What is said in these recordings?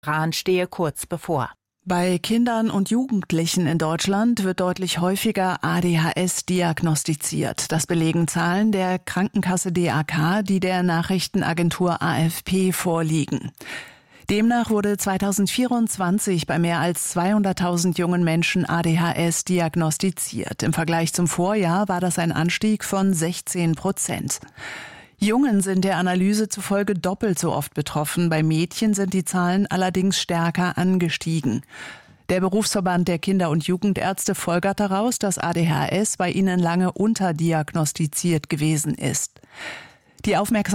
Iran stehe kurz bevor. Bei Kindern und Jugendlichen in Deutschland wird deutlich häufiger ADHS diagnostiziert. Das belegen Zahlen der Krankenkasse DAK, die der Nachrichtenagentur AFP vorliegen. Demnach wurde 2024 bei mehr als 200.000 jungen Menschen ADHS diagnostiziert. Im Vergleich zum Vorjahr war das ein Anstieg von 16%. Jungen sind der Analyse zufolge doppelt so oft betroffen. Bei Mädchen sind die Zahlen allerdings stärker angestiegen. Der Berufsverband der Kinder- und Jugendärzte folgert daraus, dass ADHS bei ihnen lange unterdiagnostiziert gewesen ist. Die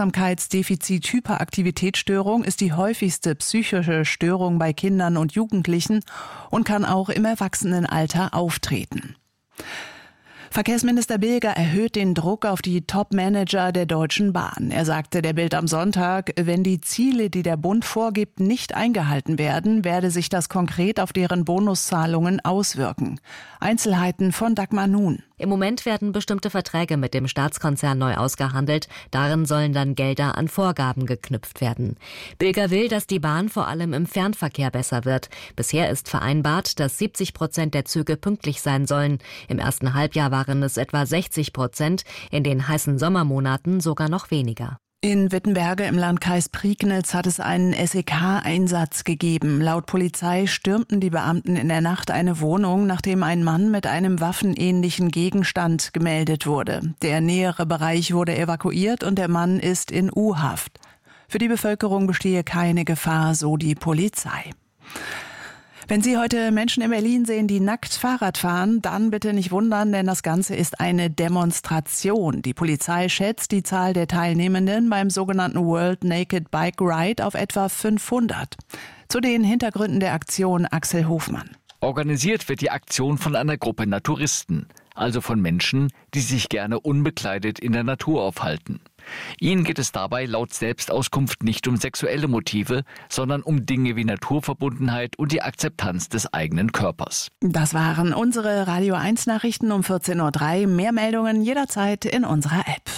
Aufmerksamkeitsdefizit-Hyperaktivitätsstörung ist die häufigste psychische Störung bei Kindern und Jugendlichen und kann auch im Erwachsenenalter auftreten. Verkehrsminister Bilger erhöht den Druck auf die Top-Manager der Deutschen Bahn. Er sagte der Bild am Sonntag, wenn die Ziele, die der Bund vorgibt, nicht eingehalten werden, werde sich das konkret auf deren Bonuszahlungen auswirken. Einzelheiten von Dagmar Nun. Im Moment werden bestimmte Verträge mit dem Staatskonzern neu ausgehandelt. Darin sollen dann Gelder an Vorgaben geknüpft werden. Bilger will, dass die Bahn vor allem im Fernverkehr besser wird. Bisher ist vereinbart, dass 70% der Züge pünktlich sein sollen. Im ersten Halbjahr waren es etwa 60%, in den heißen Sommermonaten sogar noch weniger. In Wittenberge im Landkreis Prignitz hat es einen SEK-Einsatz gegeben. Laut Polizei stürmten die Beamten in der Nacht eine Wohnung, nachdem ein Mann mit einem waffenähnlichen Gegenstand gemeldet wurde. Der nähere Bereich wurde evakuiert und der Mann ist in U-Haft. Für die Bevölkerung bestehe keine Gefahr, so die Polizei. Wenn Sie heute Menschen in Berlin sehen, die nackt Fahrrad fahren, dann bitte nicht wundern, denn das Ganze ist eine Demonstration. Die Polizei schätzt die Zahl der Teilnehmenden beim sogenannten World Naked Bike Ride auf etwa 500. Zu den Hintergründen der Aktion Axel Hofmann. Organisiert wird die Aktion von einer Gruppe Naturisten, also von Menschen, die sich gerne unbekleidet in der Natur aufhalten. Ihnen geht es dabei laut Selbstauskunft nicht um sexuelle Motive, sondern um Dinge wie Naturverbundenheit und die Akzeptanz des eigenen Körpers. Das waren unsere Radio 1 Nachrichten um 14.03 Uhr. Mehr Meldungen jederzeit in unserer App.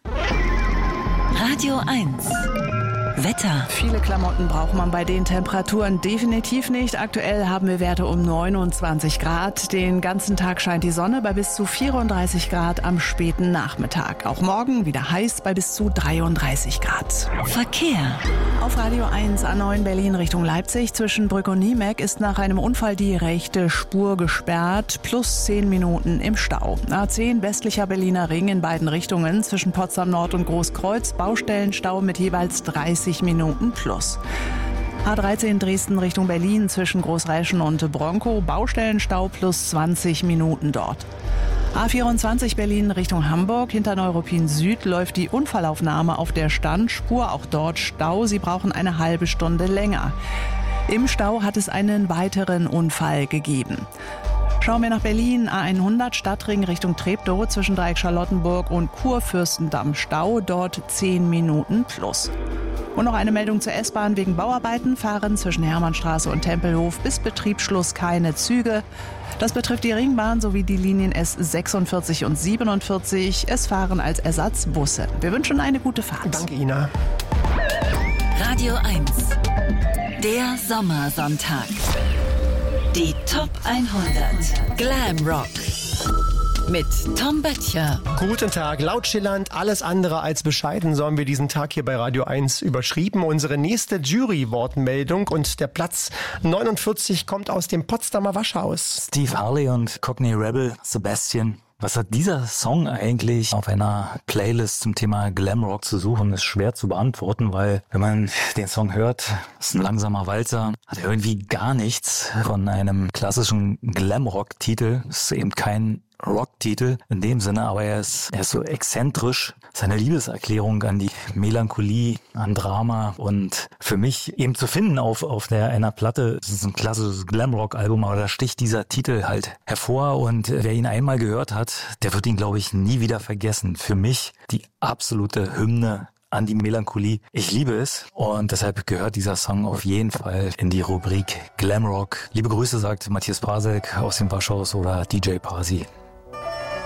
Radio 1 Wetter. Viele Klamotten braucht man bei den Temperaturen definitiv nicht. Aktuell haben wir Werte um 29 Grad. Den ganzen Tag scheint die Sonne bei bis zu 34 Grad am späten Nachmittag. Auch morgen wieder heiß bei bis zu 33 Grad. Verkehr. Auf Radio 1 A9 Berlin Richtung Leipzig zwischen Brück und Niemeck ist nach einem Unfall die rechte Spur gesperrt. Plus 10 Minuten im Stau. A10 westlicher Berliner Ring in beiden Richtungen zwischen Potsdam Nord und Großkreuz. Baustellenstau mit jeweils 30 Minuten plus. A13 Dresden Richtung Berlin zwischen Großräschen und Bronkow, Baustellenstau plus 20 Minuten dort. A24 Berlin Richtung Hamburg, hinter Neuruppin Süd läuft die Unfallaufnahme auf der Standspur, auch dort Stau, Sie brauchen eine halbe Stunde länger. Im Stau hat es einen weiteren Unfall gegeben. Schauen wir nach Berlin, A100 Stadtring Richtung Treptow zwischen Dreieck Charlottenburg und Kurfürstendamm Stau, dort 10 Minuten plus. Und noch eine Meldung zur S-Bahn wegen Bauarbeiten, fahren zwischen Hermannstraße und Tempelhof bis Betriebsschluss keine Züge. Das betrifft die Ringbahn sowie die Linien S46 und 47. Es fahren als Ersatz Busse. Wir wünschen eine gute Fahrt. Danke, Ina. Radio 1 Der Sommersonntag. Die Top 100 Glam Rock mit Tom Böttcher. Guten Tag. Laut Schillernd alles andere als bescheiden, so haben wir diesen Tag hier bei Radio 1 überschrieben. Unsere nächste Jury-Wortmeldung und der Platz 49 kommt aus dem Potsdamer Waschhaus. Steve Harley und Cockney Rebel, Sebastian. Was hat dieser Song eigentlich auf einer Playlist zum Thema Glamrock zu suchen, ist schwer zu beantworten, weil wenn man den Song hört, ist ein langsamer Walzer, hat er irgendwie gar nichts von einem klassischen Glamrock-Titel. Ist eben kein Rocktitel in dem Sinne, aber er ist so exzentrisch. Seine Liebeserklärung an die Melancholie, an Drama und für mich eben zu finden auf einer Platte. Es ist ein klassisches Glamrock-Album, aber da sticht dieser Titel halt hervor und wer ihn einmal gehört hat, der wird ihn, glaube ich, nie wieder vergessen. Für mich die absolute Hymne an die Melancholie. Ich liebe es und deshalb gehört dieser Song auf jeden Fall in die Rubrik Glamrock. Liebe Grüße, sagt Matthias Pasek aus dem Waschhaus oder DJ Pasi.